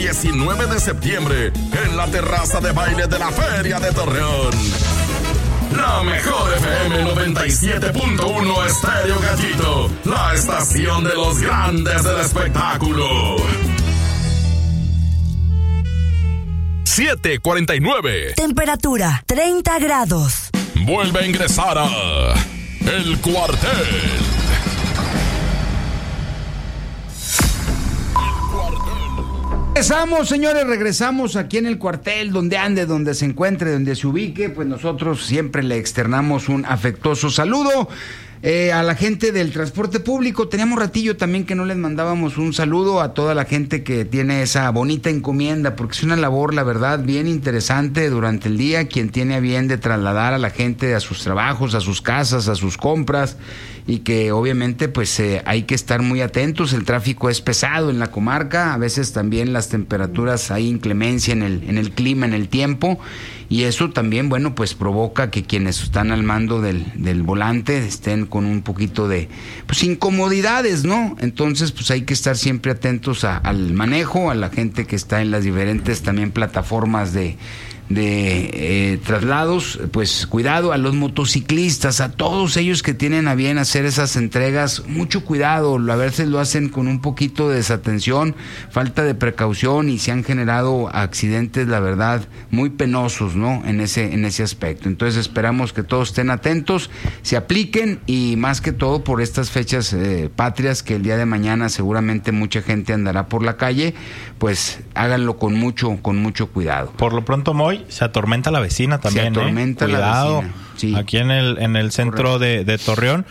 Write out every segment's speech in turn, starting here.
19 de septiembre en la terraza de baile de la Feria de Torreón. La mejor FM 97.1 Estéreo Gallito, la estación de los grandes del espectáculo. 7:49. Temperatura 30 grados. Vuelve a ingresar a El Cuartel. Regresamos, señores, regresamos aquí en El Cuartel, donde ande, donde se encuentre, donde se ubique, pues nosotros siempre le externamos un afectuoso saludo. A la gente del transporte público, teníamos ratillo también que no les mandábamos un saludo a toda la gente que tiene esa bonita encomienda, porque es una labor, la verdad, bien interesante durante el día, quien tiene a bien de trasladar a la gente a sus trabajos, a sus casas, a sus compras, y que obviamente pues hay que estar muy atentos. El tráfico es pesado en la comarca, a veces también las temperaturas, hay inclemencia en el clima, en el tiempo, y eso también, bueno, pues provoca que quienes están al mando del volante estén con un poquito de pues incomodidades, ¿no? Entonces pues hay que estar siempre atentos al manejo, a la gente que está en las diferentes también plataformas de traslados, pues cuidado a los motociclistas, a todos ellos que tienen a bien hacer esas entregas, mucho cuidado, a veces lo hacen con un poquito de desatención, falta de precaución, y se han generado accidentes, la verdad, muy penosos, ¿no? En ese aspecto. Entonces esperamos que todos estén atentos, se apliquen, y más que todo por estas fechas patrias, que el día de mañana seguramente mucha gente andará por la calle, pues háganlo con mucho cuidado. Por lo pronto, Moy, se atormenta la vecina también. Se atormenta cuidado, la vecina. Sí. Aquí en el centro de Torreón.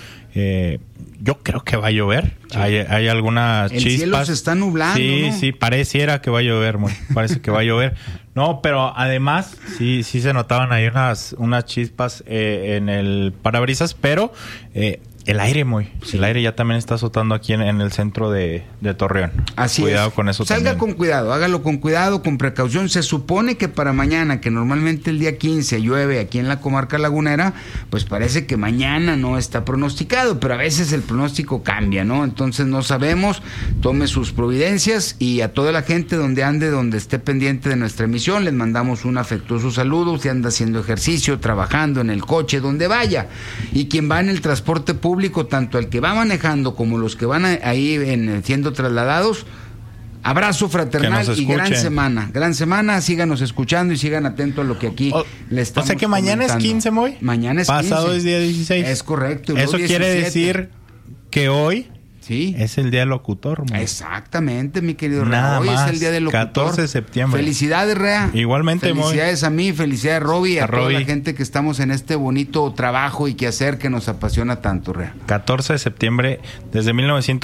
Yo creo que va a llover. Sí. Hay algunas chispas. El cielo se está nublando, Sí, ¿no? Sí, pareciera que va a llover, parece que va a llover. No, pero además sí se notaban ahí unas chispas en el parabrisas, pero el aire, sí. El aire ya también está azotando aquí en el centro de Torreón. Así cuidado es. Con eso. Salga también. con cuidado, hágalo con cuidado, con precaución. Se supone que para mañana, que normalmente el día 15 llueve aquí en la comarca lagunera, pues parece que mañana no está pronosticado, pero a veces el pronóstico cambia, ¿no? Entonces no sabemos, tome sus providencias, y a toda la gente donde ande, donde esté pendiente de nuestra emisión, les mandamos un afectuoso saludo. Si anda haciendo ejercicio, trabajando en el coche, donde vaya, y quien va en el transporte público, tanto el que va manejando como los que van ahí siendo trasladados, abrazo fraternal y gran semana, síganos escuchando y sigan atentos a lo que aquí les estamos. O sea que mañana comentando. Es 15, Moy. Mañana es 15. Pasado es día 16. Es correcto. Eso quiere decir que hoy sí es el día del locutor, Moy. Exactamente, mi querido Rea. Nada hoy más, es el día del locutor. 14 de septiembre. Felicidades, Rea. Igualmente, felicidades Moy. a mí, felicidades a Robbie, a toda Robbie. la gente que estamos en este bonito trabajo y quehacer que nos apasiona tanto, Rea. 14 de septiembre desde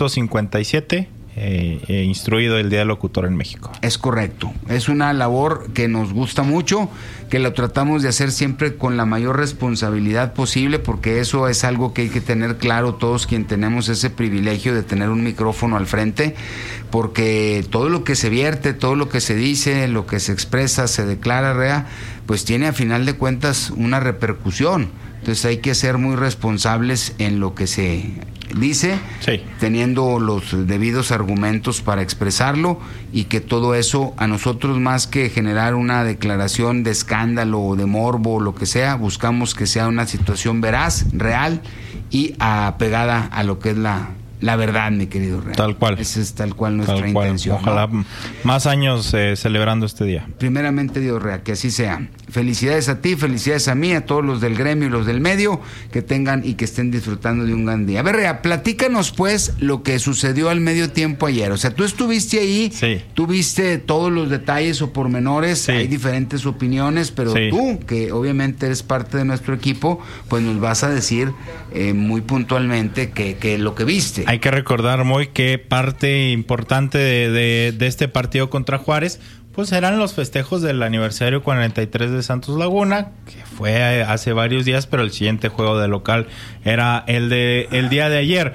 1957. Instruido el Día del Locutor en México. Es correcto, es una labor que nos gusta mucho, que lo tratamos de hacer siempre con la mayor responsabilidad posible, porque eso es algo que hay que tener claro todos quien tenemos ese privilegio de tener un micrófono al frente, porque todo lo que se vierte, todo lo que se dice, lo que se expresa, se declara, Rea, pues tiene a final de cuentas una repercusión. Entonces hay que ser muy responsables en lo que se dice, sí, teniendo los debidos argumentos para expresarlo, y que todo eso a nosotros, más que generar una declaración de escándalo o de morbo o lo que sea, buscamos que sea una situación veraz, real y apegada a lo que es la verdad, mi querido Real. Tal cual. Esa es tal cual nuestra intención. Ojalá, ¿no? Más años celebrando este día. Primeramente, Dios Real, que así sea. Felicidades a ti, felicidades a mí, a todos los del gremio y los del medio, que tengan y que estén disfrutando de un gran día. A ver, Rea, platícanos pues lo que sucedió al medio tiempo ayer. O sea, tú estuviste ahí, sí, tú viste todos los detalles o pormenores, sí, hay diferentes opiniones, pero sí, tú, que obviamente eres parte de nuestro equipo, pues nos vas a decir muy puntualmente que lo que viste. Hay que recordar, Moy, que parte importante de este partido contra Juárez, pues eran los festejos del aniversario 43 de Santos Laguna, que fue hace varios días, pero el siguiente juego de local era el día de ayer.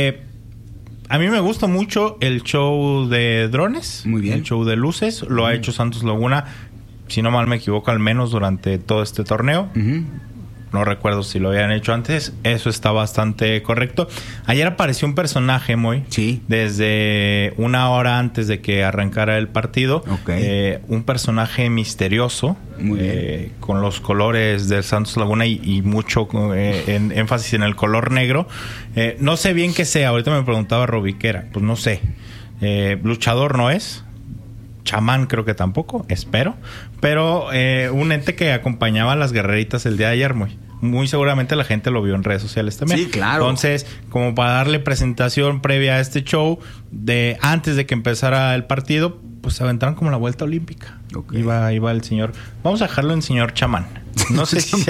A mí me gusta mucho el show de drones, muy bien, el show de luces, lo ha hecho Santos Laguna, si no mal me equivoco, al menos durante todo este torneo. no recuerdo si lo habían hecho antes. Eso está bastante correcto. Ayer apareció un personaje, sí, desde una hora antes de que arrancara el partido. Un personaje misterioso, con los colores del Santos Laguna y mucho énfasis en el color negro. No sé bien qué sea. Ahorita me preguntaba Roby qué era. Pues no sé. Luchador no es. Chamán creo que tampoco, espero. Pero un ente que acompañaba a las guerreritas el día de ayer, muy seguramente la gente lo vio en redes sociales también. Sí, claro. Entonces, como para darle presentación previa a este show, antes de que empezara el partido, pues se aventaron como la vuelta olímpica. Iba el señor, vamos a dejarlo en señor Chamán. No sé si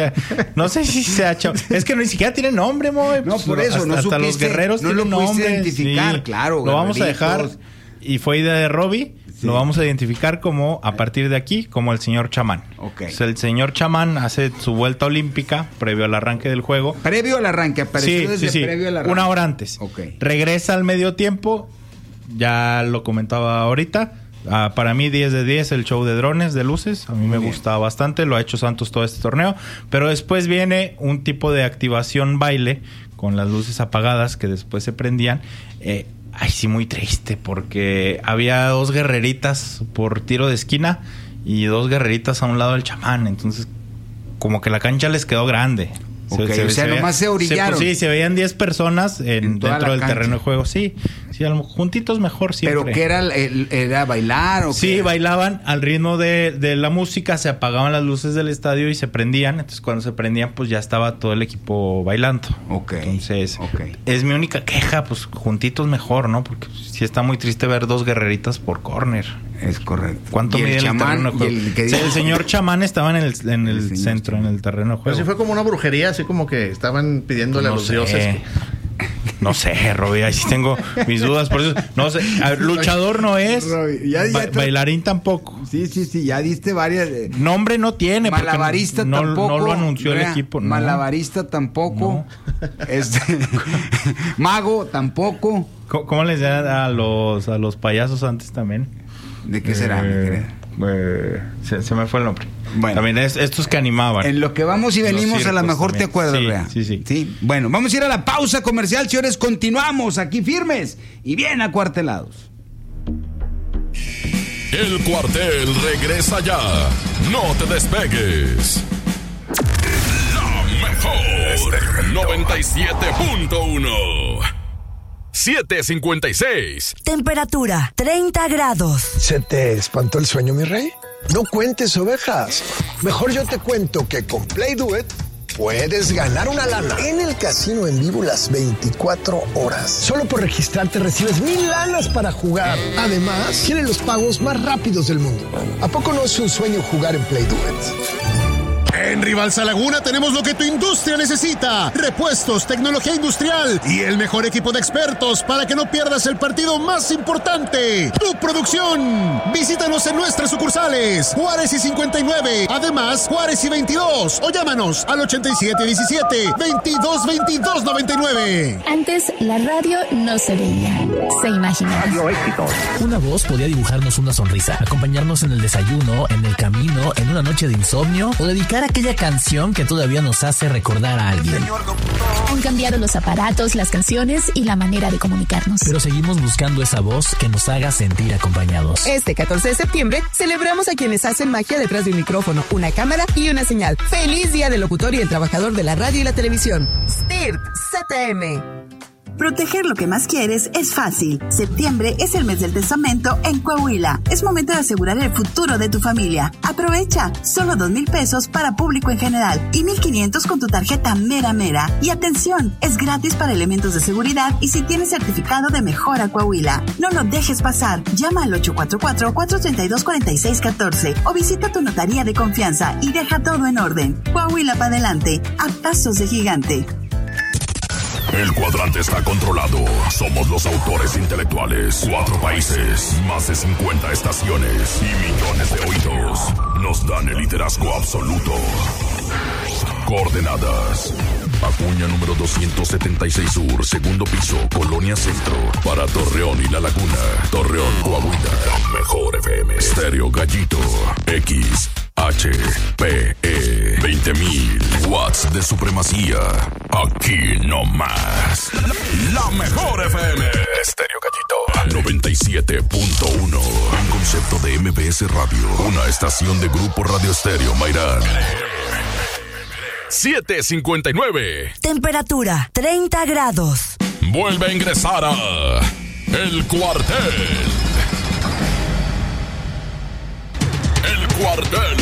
sea Chamán. Es que ni siquiera tiene nombre, No, por eso, hasta los guerreros no tienen lo nombre. Identificar, sí. claro. Lo vamos a dejar, y fue idea de Roby. Sí. Lo vamos a identificar como, a partir de aquí, como el señor Chamán. Entonces, el señor Chamán hace su vuelta olímpica previo al arranque del juego. Previo al arranque, apareció previo al arranque. Una hora antes. Regresa al medio tiempo, ya lo comentaba ahorita. Para mí 10 de 10 el show de drones, de luces. A mí me gusta bastante, lo ha hecho Santos todo este torneo. Pero después viene un tipo de activación baile con las luces apagadas que después se prendían. Sí, muy triste, porque había 2 guerreritas por tiro de esquina y 2 guerreritas a un lado del Chamán. Entonces, como que la cancha les quedó grande. Nomás se orillaron. Se veían 10 personas dentro del terreno de juego. Sí, juntitos mejor siempre. ¿Pero qué era bailar o sí, qué? Bailaban al ritmo de la música, se apagaban las luces del estadio y se prendían. Entonces, cuando se prendían, pues ya estaba todo el equipo bailando. Entonces, es mi única queja, pues juntitos mejor, ¿no? Porque sí está muy triste ver 2 guerreritas por córner. Es correcto. ¿Cuánto mide el terreno de juego? El señor Chamán estaba en el centro, en el terreno de juego. Pero sí fue como una brujería, así como que estaban pidiéndole a los dioses. No sé, Roby, ahí sí tengo mis dudas. Por eso, no sé, luchador no es, bailarín tampoco. Sí, ya diste varias. Nombre no tiene. Malabarista tampoco. No lo anunció el equipo. No. Malabarista tampoco. Mago tampoco. ¿Cómo les llaman a los payasos antes también? ¿De qué será? Se me fue el nombre. Bueno, también estos que animaban. En lo que vamos y venimos, a lo mejor también te acuerdas, Rea. Sí. Bueno, vamos a ir a la pausa comercial, señores. Continuamos aquí firmes y bien acuartelados. El Cuartel regresa ya. No te despegues. La mejor 97.1. 7:56. Temperatura 30 grados. ¿Se te espantó el sueño, mi rey? No cuentes ovejas. Mejor yo te cuento que con Play Do It puedes ganar una lana en el casino en vivo las 24 horas. Solo por registrarte recibes 1000 lanas para jugar. Además, tienen los pagos más rápidos del mundo. ¿A poco no es un sueño jugar en Play Do It? En Rivalsa Laguna tenemos lo que tu industria necesita: repuestos, tecnología industrial y el mejor equipo de expertos para que no pierdas el partido más importante, tu producción. Visítanos en nuestras sucursales Juárez y 59, además Juárez y 22, o llámanos al 8717-222299. Antes la radio no se veía, se imaginaba. Una voz podía dibujarnos una sonrisa, acompañarnos en el desayuno, en el camino, en una noche de insomnio, o dedicar aquella canción que todavía nos hace recordar a alguien. Han cambiado los aparatos, las canciones y la manera de comunicarnos. Pero seguimos buscando esa voz que nos haga sentir acompañados. Este 14 de septiembre celebramos a quienes hacen magia detrás de un micrófono, una cámara y una señal. ¡Feliz Día del Locutor y el Trabajador de la Radio y la Televisión! STIRT CTM. Proteger lo que más quieres es fácil. Septiembre es el mes del testamento en Coahuila. Es momento de asegurar el futuro de tu familia. Aprovecha, solo 2,000 pesos para público en general y 1,500 con tu tarjeta Mera Mera. Y atención, es gratis para elementos de seguridad y si tienes certificado de Mejora Coahuila. No lo dejes pasar. Llama al 844-432-4614 o visita tu notaría de confianza y deja todo en orden. Coahuila para adelante, a pasos de gigante. El cuadrante está controlado. Somos los autores intelectuales. 4 países, más de 50 estaciones y millones de oídos. Nos dan el liderazgo absoluto. Coordenadas: Acuña número 276 Sur, segundo piso, Colonia Centro. Para Torreón y La Laguna. Torreón, Coahuila. Mejor FM. Estéreo Gallito. XHSR. HPE 20.000 watts de supremacía. Aquí nomás. La mejor FM. Estéreo Gallito 97.1. Un concepto de MBS Radio. Una estación de Grupo Radio Estéreo Mairán. 7:59. Temperatura 30 grados. Vuelve a ingresar a El Cuartel. El Cuartel.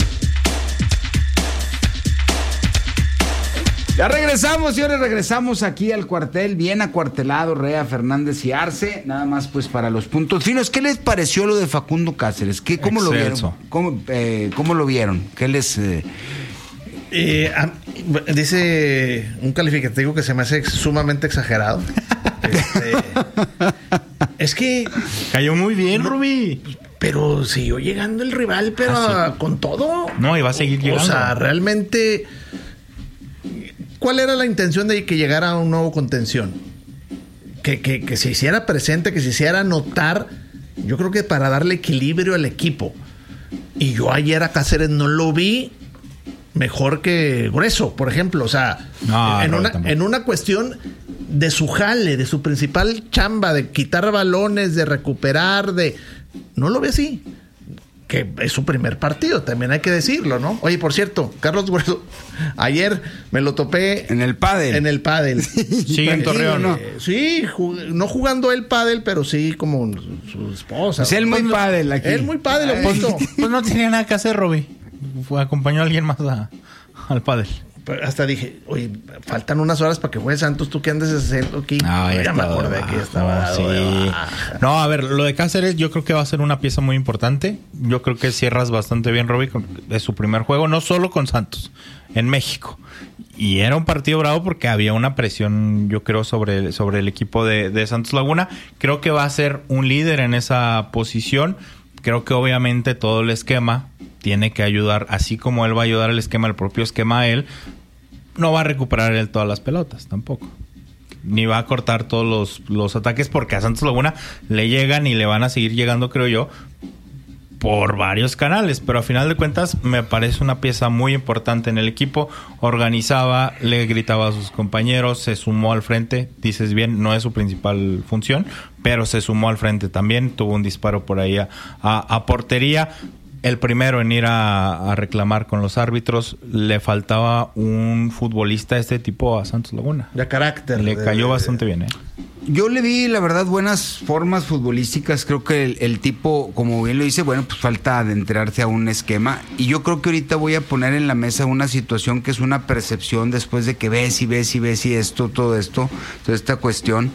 Ya regresamos, señores, regresamos aquí al cuartel, bien acuartelado, Rea, Fernández y Arce, nada más pues para los puntos finos. ¿Qué les pareció lo de Facundo Cáceres? ¿Cómo lo vieron? ¿Cómo lo vieron? ¿Qué les...? Dice un calificativo que se me hace sumamente exagerado. Es que... Cayó muy bien, Rubí. Pero siguió llegando el rival, pero con todo. No, iba a seguir llegando. O sea, realmente... ¿Cuál era la intención de que llegara a un nuevo contención? Que se hiciera presente, que se hiciera notar, yo creo que para darle equilibrio al equipo. Y yo ayer a Cáceres no lo vi mejor que Grueso, por ejemplo. O sea, en una cuestión de su jale, de su principal chamba, de quitar balones, de recuperar, no lo ve así. Que es su primer partido, también hay que decirlo, ¿no? Oye, por cierto, Carlos Grueso, ayer me lo topé en el pádel. Sí, en Torreón. ¿No? Sí, no jugando el pádel, pero sí como su esposa. Es él muy pádel aquí. Él muy pádel, pues no tenía nada que hacer, Roby. Acompañó a alguien más al pádel. Pero hasta dije, oye, faltan unas horas para que juegue Santos, ¿tú qué andas haciendo aquí? Ya me acordé que estaba No, a ver, lo de Cáceres yo creo que va a ser una pieza muy importante. Yo creo que cierras bastante bien, Roby, de su primer juego, no solo con Santos, en México. Y era un partido bravo porque había una presión, yo creo, sobre el equipo de Santos Laguna. Creo que va a ser un líder en esa posición. Creo que obviamente todo el esquema tiene que ayudar, así como él va a ayudar al esquema, el propio esquema a él, no va a recuperar él todas las pelotas tampoco. Ni va a cortar todos los ataques porque a Santos Laguna le llegan y le van a seguir llegando, creo yo, por varios canales. Pero a final de cuentas me parece una pieza muy importante en el equipo. Organizaba, le gritaba a sus compañeros, se sumó al frente. Dices bien, no es su principal función, pero se sumó al frente también. Tuvo un disparo por ahí a portería. El primero en ir a reclamar con los árbitros. Le faltaba un futbolista de este tipo a Santos Laguna. De carácter. Le cayó bastante bien, Yo le vi, la verdad, buenas formas futbolísticas. Creo que el tipo, como bien lo dice, bueno, pues falta adentrarse a un esquema. Y yo creo que ahorita voy a poner en la mesa una situación que es una percepción después de que ves y esto, todo esto, toda esta cuestión.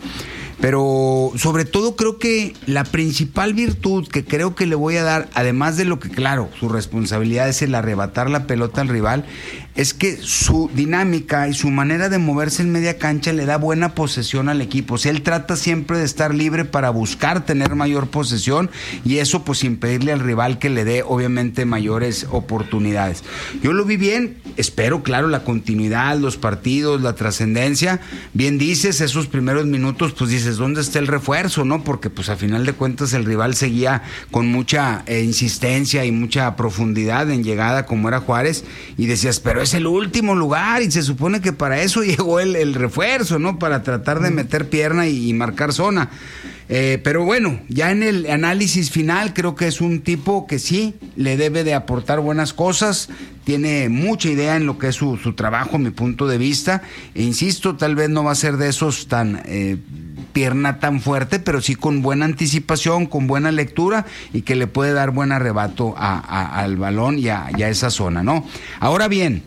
Pero sobre todo creo que la principal virtud que creo que le voy a dar, además de lo que, claro, su responsabilidad es el arrebatar la pelota al rival, es que su dinámica y su manera de moverse en media cancha le da buena posesión al equipo. O sea, él trata siempre de estar libre para buscar tener mayor posesión y eso pues impedirle al rival que le dé obviamente mayores oportunidades. Yo lo vi bien, espero, claro, la continuidad, los partidos, la trascendencia. Bien dices, esos primeros minutos pues dices, ¿dónde está el refuerzo? ¿No? Porque pues a final de cuentas el rival seguía con mucha insistencia y mucha profundidad en llegada como era Juárez y decías, pero es el último lugar y se supone que para eso llegó el refuerzo, ¿no? Para tratar de meter pierna y marcar zona. Pero bueno, ya en el análisis final creo que es un tipo que sí le debe de aportar buenas cosas, tiene mucha idea en lo que es su trabajo, mi punto de vista, e insisto, tal vez no va a ser de esos tan pierna tan fuerte, pero sí con buena anticipación, con buena lectura y que le puede dar buen arrebato al balón y a esa zona, ¿no? Ahora bien,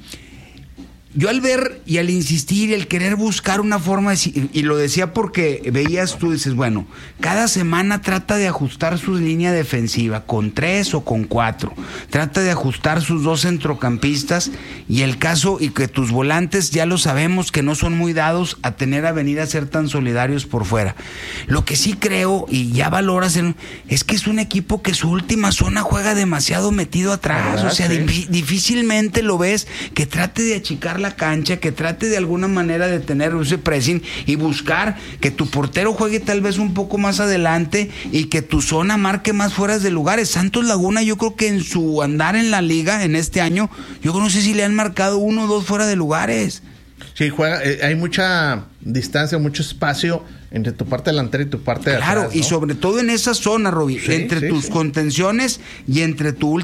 yo al ver y al insistir y el querer buscar una forma y lo decía porque veías tú, dices, bueno, cada semana trata de ajustar su línea defensiva con 3 o con 4, trata de ajustar sus 2 centrocampistas y el caso y que tus volantes ya lo sabemos que no son muy dados a venir a ser tan solidarios por fuera. Lo que sí creo y ya valoras es que es un equipo que su última zona juega demasiado metido atrás, o sea, difícilmente lo ves que trate de achicar la la cancha, que trate de alguna manera de tener ese pressing y buscar que tu portero juegue tal vez un poco más adelante y que tu zona marque más fueras de lugares. Santos Laguna, yo creo que en su andar en la liga en este año, yo no sé si le han marcado 1 o 2 fuera de lugares. Sí, juega, hay mucha distancia, mucho espacio entre tu parte delantera y tu parte de atrás, claro, ¿no? Y sobre todo en esa zona, Roby, Sí, entre tus contenciones y entre tu